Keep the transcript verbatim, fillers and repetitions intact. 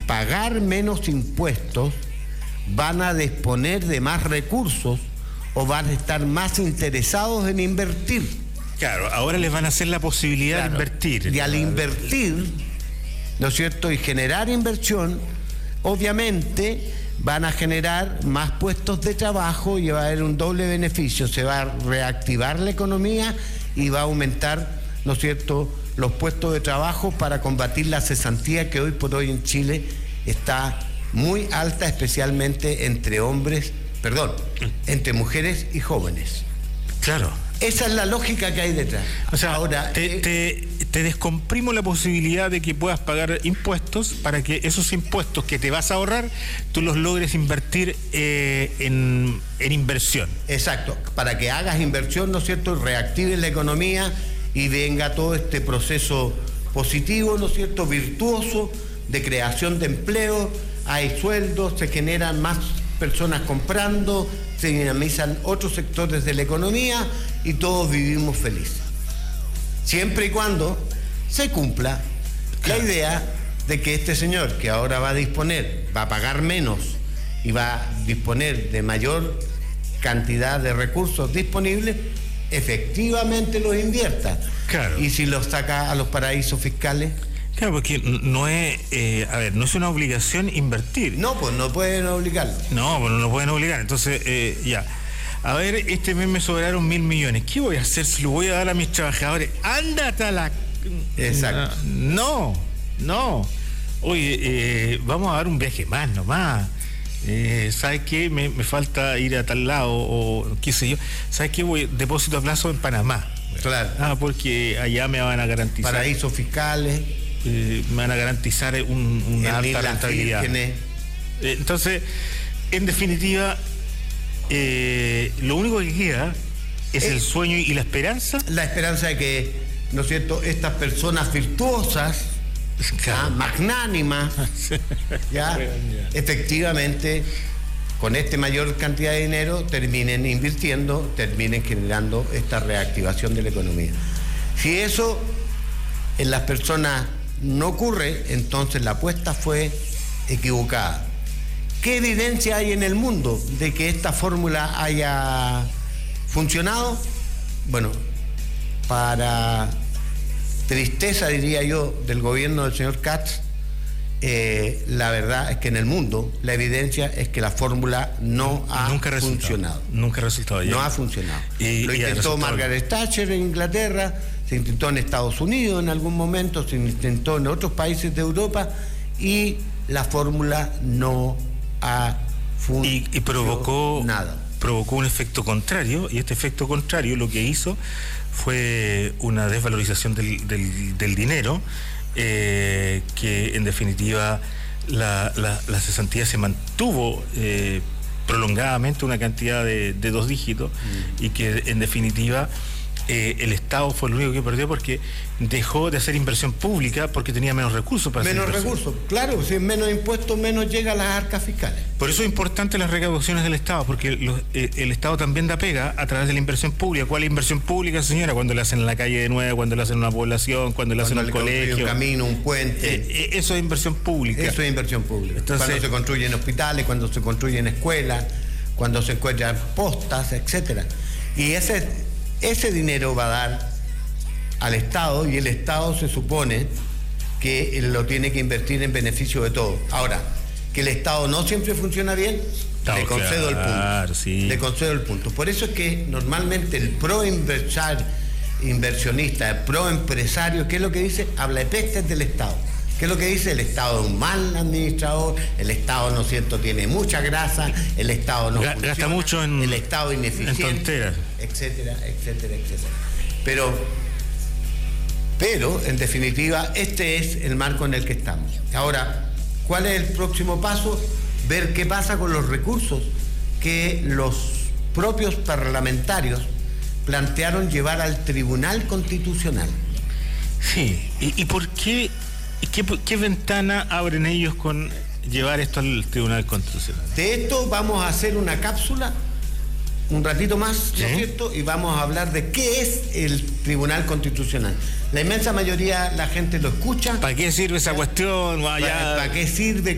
pagar menos impuestos, van a disponer de más recursos o van a estar más interesados en invertir. Claro, ahora les van a hacer la posibilidad claro, de invertir. Y al invertir, ¿no es cierto?, y generar inversión, obviamente van a generar más puestos de trabajo y va a haber un doble beneficio. Se va a reactivar la economía y va a aumentar, ¿no es cierto?, los puestos de trabajo para combatir la cesantía que hoy por hoy en Chile está muy alta, especialmente entre hombres, perdón, entre mujeres y jóvenes. Claro. Esa es la lógica que hay detrás. O sea, ahora te, eh, te, te descomprimo la posibilidad de que puedas pagar impuestos para que esos impuestos que te vas a ahorrar, tú los logres invertir eh, en, en inversión. Exacto, para que hagas inversión, ¿no es cierto?, reactives la economía y venga todo este proceso positivo, ¿no es cierto?, virtuoso, de creación de empleo, hay sueldos, se generan más personas comprando, se dinamizan otros sectores de la economía y todos vivimos felices. Siempre y cuando se cumpla la idea de que este señor, que ahora va a disponer, va a pagar menos y va a disponer de mayor cantidad de recursos disponibles, efectivamente los invierta. Claro. Y si los saca a los paraísos fiscales. Claro, porque no es, eh, a ver, no es una obligación invertir. No, pues no pueden obligarlo. No, pues no lo pueden obligar. Entonces, eh, ya. A ver, este mes me sobraron mil millones. ¿Qué voy a hacer si lo voy a dar a mis trabajadores? ¡Ándate a la... Exacto. No, no. Oye, eh, vamos a dar un viaje más nomás. Eh, ¿Sabes qué? Me, me falta ir a tal lado o qué sé yo. ¿Sabes qué? Voy depósito a plazo en Panamá. Claro. Ah, porque allá me van a garantizar... Paraísos fiscales... Eh, me van a garantizar un, una alta rentabilidad. Eh, entonces, en definitiva, eh, lo único que queda es eh, el sueño y la esperanza. La esperanza de que, ¿no es cierto?, estas personas virtuosas, claro, ¿ya?, magnánimas, ¿ya?, efectivamente, con esta mayor cantidad de dinero, terminen invirtiendo, terminen generando esta reactivación de la economía. Si eso en las personas no ocurre, entonces la apuesta fue equivocada. ¿Qué evidencia hay en el mundo de que esta fórmula haya funcionado? Bueno, para tristeza, diría yo, del gobierno del señor Katz, eh, la verdad es que en el mundo la evidencia es que la fórmula no ha nunca funcionado. Nunca ha resultado. No ha funcionado. Y, Lo y intentó Margaret Thatcher en Inglaterra, se intentó en Estados Unidos en algún momento, se intentó en otros países de Europa y la fórmula no ha funcionado. Y, y provocó, nada. provocó un efecto contrario, y este efecto contrario lo que hizo fue una desvalorización del, del, del dinero, eh, que en definitiva la, la, la cesantía se mantuvo eh, prolongadamente una cantidad de, de dos dígitos, mm. y que en definitiva eh, el Estado fue el único que perdió porque dejó de hacer inversión pública porque tenía menos recursos para menos hacer recursos, claro, si es menos impuestos, menos llega a las arcas fiscales. Por eso es importante las recaudaciones del Estado, porque los, eh, el Estado también da pega a través de la inversión pública. ¿Cuál es inversión pública, señora? Cuando le hacen en la calle de nuevo, cuando le hacen en una población, cuando le hacen en un colegio, un camino, un puente. Eh, eh, eso es inversión pública. Eso es inversión pública. Entonces, cuando se construyen hospitales, cuando se construyen escuelas, cuando se encuentran postas, etcétera. Y ese, ese dinero va a dar al Estado, y el Estado se supone que lo tiene que invertir en beneficio de todos. Ahora, que el Estado no siempre funciona bien, Claro, le concedo claro, el punto. Sí. Le concedo el punto. Por eso es que normalmente el pro inversionista, el pro empresario, ¿qué es lo que dice? Habla de pestes del Estado. ¿Qué es lo que dice? El Estado es un mal administrador, el Estado, ¿no es cierto?, tiene mucha grasa, el Estado no G- funciona, gasta mucho en, el Estado ineficiente, en tonteras, etcétera, etcétera, etcétera. Pero, pero, en definitiva, este es el marco en el que estamos. Ahora, ¿cuál es el próximo paso? Ver qué pasa con los recursos que los propios parlamentarios plantearon llevar al Tribunal Constitucional. Sí, ¿y, y por qué, y qué, qué ventana abren ellos con llevar esto al Tribunal Constitucional? De esto vamos a hacer una cápsula un ratito más, ¿no es cierto? Y vamos a hablar de qué es el Tribunal Constitucional. La inmensa mayoría la gente lo escucha. ¿Para qué sirve esa cuestión? ¿Para, ¿Para qué sirve?